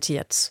Tietz.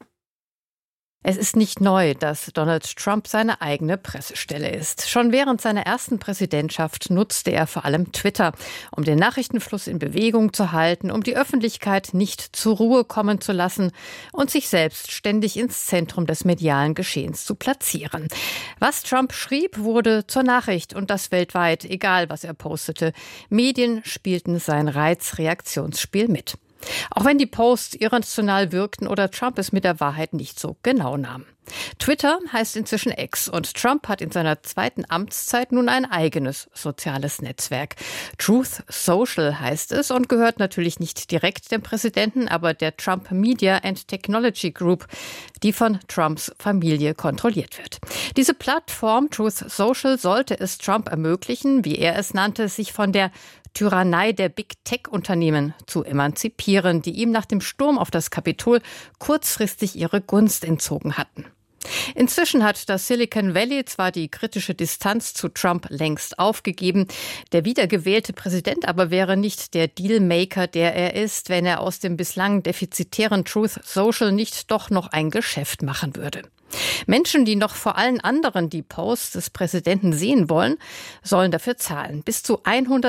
Es ist nicht neu, dass Donald Trump seine eigene Pressestelle ist. Schon während seiner ersten Präsidentschaft nutzte er vor allem Twitter, um den Nachrichtenfluss in Bewegung zu halten, um die Öffentlichkeit nicht zur Ruhe kommen zu lassen und sich selbst ständig ins Zentrum des medialen Geschehens zu platzieren. Was Trump schrieb, wurde zur Nachricht und das weltweit, egal was er postete. Medien spielten sein Reizreaktionsspiel mit. Auch wenn die Posts irrational wirkten oder Trump es mit der Wahrheit nicht so genau nahm. Twitter heißt inzwischen X und Trump hat in seiner zweiten Amtszeit nun ein eigenes soziales Netzwerk. Truth Social heißt es und gehört natürlich nicht direkt dem Präsidenten, aber der Trump Media and Technology Group, die von Trumps Familie kontrolliert wird. Diese Plattform Truth Social sollte es Trump ermöglichen, wie er es nannte, sich von der Tyrannei der Big-Tech-Unternehmen zu emanzipieren, die ihm nach dem Sturm auf das Kapitol kurzfristig ihre Gunst entzogen hatten. Inzwischen hat das Silicon Valley zwar die kritische Distanz zu Trump längst aufgegeben, der wiedergewählte Präsident aber wäre nicht der Dealmaker, der er ist, wenn er aus dem bislang defizitären Truth Social nicht doch noch ein Geschäft machen würde. Menschen, die noch vor allen anderen die Posts des Präsidenten sehen wollen, sollen dafür zahlen. Bis zu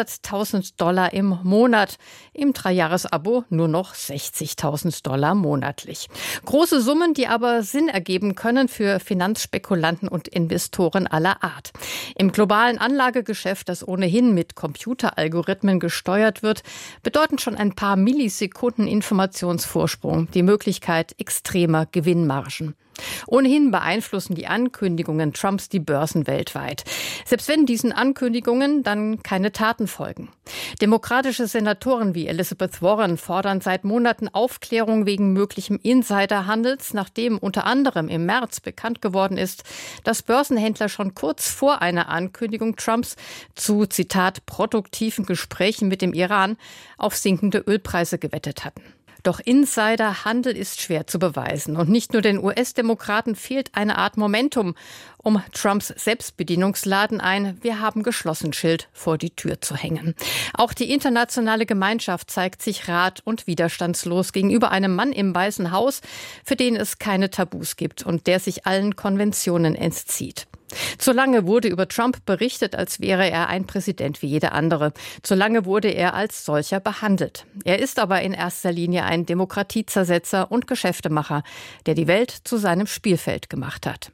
$100.000 im Monat. Im 3-Jahres-Abo nur noch $60.000 monatlich. Große Summen, die aber Sinn ergeben können für Finanzspekulanten und Investoren aller Art. Im globalen Anlagegeschäft, das ohnehin mit Computeralgorithmen gesteuert wird, bedeuten schon ein paar Millisekunden Informationsvorsprung die Möglichkeit extremer Gewinnmargen. Ohnehin beeinflussen die Ankündigungen Trumps die Börsen weltweit. Selbst wenn diesen Ankündigungen dann keine Taten folgen. Demokratische Senatoren wie Elizabeth Warren fordern seit Monaten Aufklärung wegen möglichem Insiderhandels, nachdem unter anderem im März bekannt geworden ist, dass Börsenhändler schon kurz vor einer Ankündigung Trumps zu, Zitat, produktiven Gesprächen mit dem Iran auf sinkende Ölpreise gewettet hatten. Doch Insiderhandel ist schwer zu beweisen. Und nicht nur den US-Demokraten fehlt eine Art Momentum, um Trumps Selbstbedienungsladen ein „Wir haben geschlossen" Schild vor die Tür zu hängen. Auch die internationale Gemeinschaft zeigt sich rat- und widerstandslos gegenüber einem Mann im Weißen Haus, für den es keine Tabus gibt und der sich allen Konventionen entzieht. Zu lange wurde über Trump berichtet, als wäre er ein Präsident wie jeder andere. Zu lange wurde er als solcher behandelt. Er ist aber in erster Linie ein Demokratiezersetzer und Geschäftemacher, der die Welt zu seinem Spielfeld gemacht hat.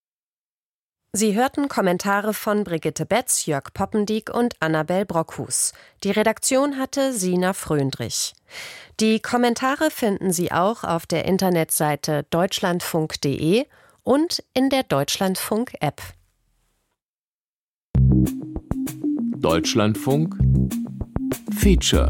Sie hörten Kommentare von Brigitte Betz, Jörg Poppendiek und Annabel Brockhus. Die Redaktion hatte Sina Fröndrich. Die Kommentare finden Sie auch auf der Internetseite deutschlandfunk.de und in der Deutschlandfunk-App. Deutschlandfunk Feature.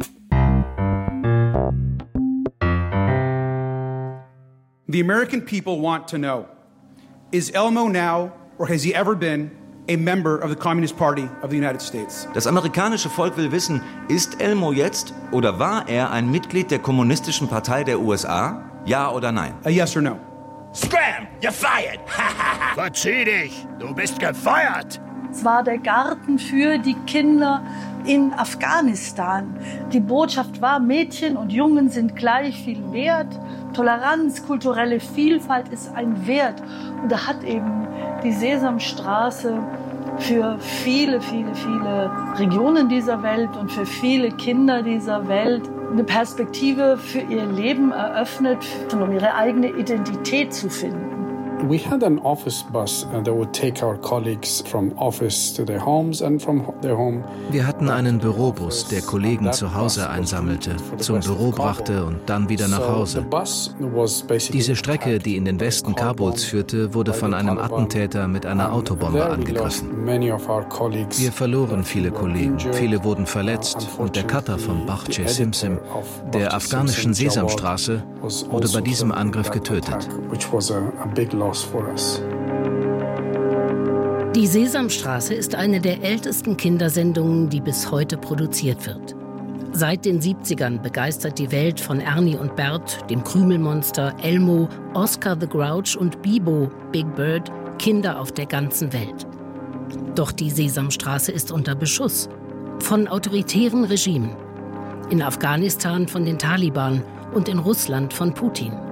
The American people want to know, is Elmo now or has he ever been a member of the Communist Party of the United States? Das amerikanische Volk will wissen, ist Elmo jetzt oder war er ein Mitglied der Kommunistischen Partei der USA? Ja oder nein? A yes or no? Scram! You're fired! Verzieh dich! Du bist gefeuert! Es war der Garten für die Kinder in Afghanistan. Die Botschaft war, Mädchen und Jungen sind gleich viel wert. Toleranz, kulturelle Vielfalt ist ein Wert. Und da hat eben die Sesamstraße für viele, viele, viele Regionen dieser Welt und für viele Kinder dieser Welt eine Perspektive für ihr Leben eröffnet, um ihre eigene Identität zu finden. We had an office bus that would take our colleagues from office to their homes and from their home. Wir hatten einen Bürobus, der Kollegen zu Hause einsammelte, zum Büro brachte und dann wieder nach Hause. Diese Strecke, die in den Westen Kabuls führte, wurde von einem Attentäter mit einer Autobombe angegriffen. Wir verloren viele Kollegen, viele wurden verletzt und der Cutter von Bache Simsim, der afghanischen Sesamstraße, wurde bei diesem Angriff getötet. Die Sesamstraße ist eine der ältesten Kindersendungen, die bis heute produziert wird. Seit den 70ern begeistert die Welt von Ernie und Bert, dem Krümelmonster, Elmo, Oscar the Grouch und Bibo, Big Bird, Kinder auf der ganzen Welt. Doch die Sesamstraße ist unter Beschuss von autoritären Regimen. In Afghanistan von den Taliban und in Russland von Putin.